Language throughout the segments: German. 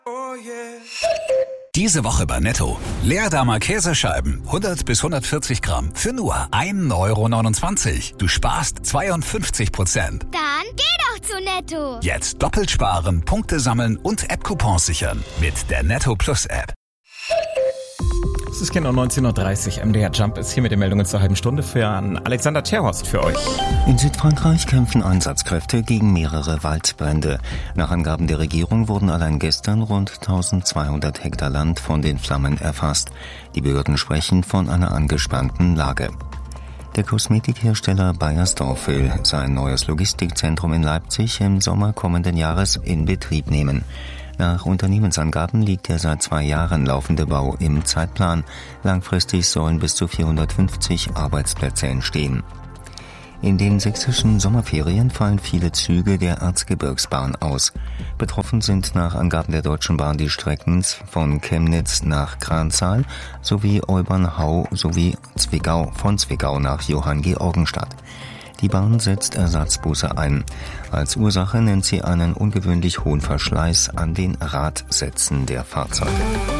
Oh yeah. Diese Woche bei Netto. Leerdammer Käsescheiben, 100 bis 140 Gramm, für nur 1,29 €. Du sparst 52%. Dann geh doch zu Netto. Jetzt doppelt sparen, Punkte sammeln und App-Coupons sichern. Mit der Netto Plus App. Es ist genau 19.30 Uhr. MDR Jump ist hier mit den Meldungen zur halben Stunde für Alexander Tscherhorst für euch. In Südfrankreich kämpfen Einsatzkräfte gegen mehrere Waldbrände. Nach Angaben der Regierung wurden allein gestern rund 1200 Hektar Land von den Flammen erfasst. Die Behörden sprechen von einer angespannten Lage. Der Kosmetikhersteller Beiersdorf will sein neues Logistikzentrum in Leipzig im Sommer kommenden Jahres in Betrieb nehmen. Nach Unternehmensangaben liegt der seit 2 Jahren laufende Bau im Zeitplan. Langfristig sollen bis zu 450 Arbeitsplätze entstehen. In den sächsischen Sommerferien fallen viele Züge der Erzgebirgsbahn aus. Betroffen sind nach Angaben der Deutschen Bahn die Strecken von Chemnitz nach Kranzahl sowie Olbernhau sowie von Zwickau nach Johanngeorgenstadt. Die Bahn setzt Ersatzbusse ein. Als Ursache nennt sie einen ungewöhnlich hohen Verschleiß an den Radsätzen der Fahrzeuge.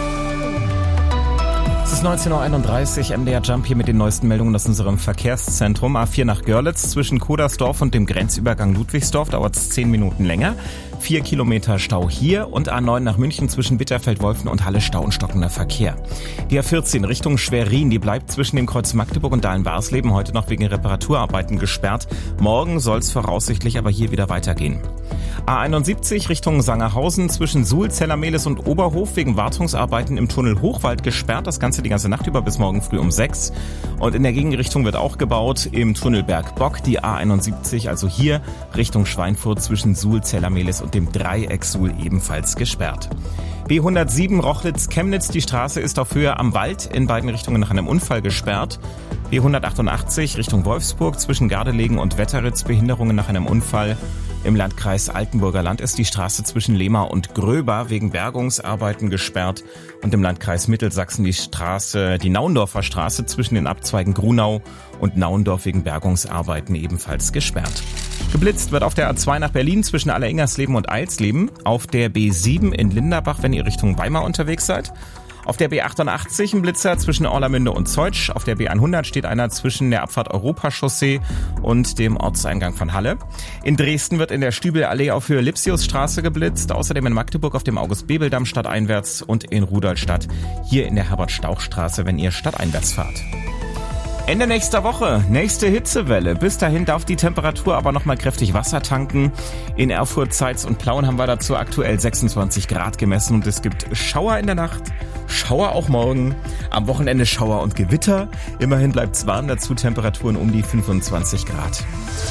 Es ist 19.31 Uhr, MDR Jump hier mit den neuesten Meldungen aus unserem Verkehrszentrum. A4 nach Görlitz zwischen Kodersdorf und dem Grenzübergang Ludwigsdorf dauert es 10 Minuten länger. 4 Kilometer Stau hier und A9 nach München zwischen Bitterfeld-Wolfen und Halle Stau und stockender Verkehr. Die A14 Richtung Schwerin, die bleibt zwischen dem Kreuz Magdeburg und Dahlen-Barsleben heute noch wegen Reparaturarbeiten gesperrt. Morgen soll es voraussichtlich aber hier wieder weitergehen. A71 Richtung Sangerhausen zwischen Suhl, Zellermehlis und Oberhof wegen Wartungsarbeiten im Tunnel Hochwald gesperrt. Das Ganze die ganze Nacht über bis morgen früh um 6. Und in der Gegenrichtung wird auch gebaut im Tunnel Bergbock. Die A71, also hier Richtung Schweinfurt zwischen Suhl, Zellermehlis und dem Dreieck Suhl ebenfalls gesperrt. B107 Rochlitz-Chemnitz, die Straße ist auf Höhe am Wald in beiden Richtungen nach einem Unfall gesperrt. B188 Richtung Wolfsburg zwischen Gardelegen und Wetteritz, Behinderungen nach einem Unfall. Im Landkreis Altenburger Land ist die Straße zwischen Lehmar und Gröber wegen Bergungsarbeiten gesperrt. Und im Landkreis Mittelsachsen die Naundorfer Straße zwischen den Abzweigen Grunau und Naundorf wegen Bergungsarbeiten ebenfalls gesperrt. Geblitzt wird auf der A2 nach Berlin zwischen Alleringersleben und Eilsleben, auf der B7 in Linderbach, wenn ihr Richtung Weimar unterwegs seid. Auf der B88 ein Blitzer zwischen Orlamünde und Zeutsch. Auf der B100 steht einer zwischen der Abfahrt Europachaussee und dem Ortseingang von Halle. In Dresden wird in der Stübelallee auf Höhe Lipsiusstraße geblitzt. Außerdem in Magdeburg auf dem August-Bebel-Damm stadteinwärts und in Rudolstadt hier in der Herbert-Stauch-Straße, wenn ihr stadteinwärts fahrt. Ende nächster Woche, nächste Hitzewelle. Bis dahin darf die Temperatur aber nochmal kräftig Wasser tanken. In Erfurt, Zeitz und Plauen haben wir dazu aktuell 26 Grad gemessen und es gibt Schauer in der Nacht, Schauer auch morgen, am Wochenende Schauer und Gewitter. Immerhin bleibt's warm, dazu Temperaturen um die 25 Grad.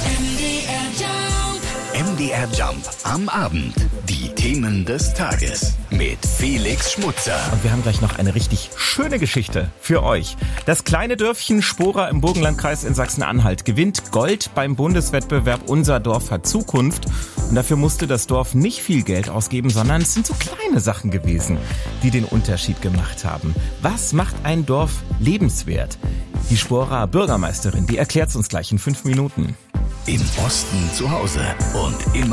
MDR Jump am Abend. Die Themen des Tages mit Felix Schmutzer. Und wir haben gleich noch eine richtig schöne Geschichte für euch. Das kleine Dörfchen Spora im Burgenlandkreis in Sachsen-Anhalt gewinnt Gold beim Bundeswettbewerb Unser Dorf hat Zukunft. Und dafür musste das Dorf nicht viel Geld ausgeben, sondern es sind so kleine Sachen gewesen, die den Unterschied gemacht haben. Was macht ein Dorf lebenswert? Die Sporer Bürgermeisterin, die erklärt es uns gleich in 5 Minuten. Im Osten zu Hause und immer